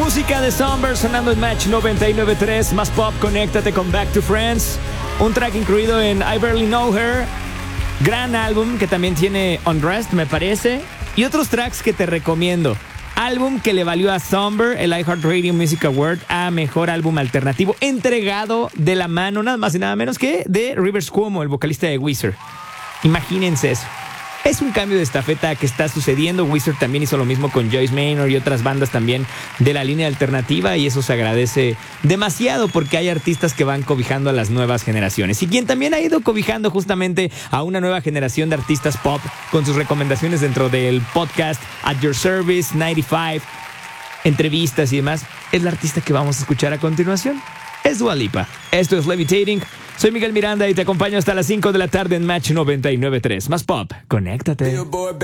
Música de Somber sonando en Match 99.3. Más pop, conéctate con Back to Friends. Un track incluido en I Barely Know Her. Gran álbum que también tiene Undressed, me parece. Y otros tracks que te recomiendo. Álbum que le valió a Somber el iHeartRadio Music Award a Mejor Álbum Alternativo, entregado de la mano nada más y nada menos que de Rivers Cuomo, el vocalista de Weezer. Imagínense eso. Es un cambio de estafeta que está sucediendo. Weezer también hizo lo mismo con Joyce Manor y otras bandas también de la línea alternativa, y eso se agradece demasiado porque hay artistas que van cobijando a las nuevas generaciones. Y quien también ha ido cobijando justamente a una nueva generación de artistas pop con sus recomendaciones dentro del podcast At Your Service 95, entrevistas y demás, es la artista que vamos a escuchar a continuación. Es Dua Lipa. Esto es Levitating. Soy Miguel Miranda y te acompaño hasta las 5 de la tarde en Match 99.3. Más pop, conéctate.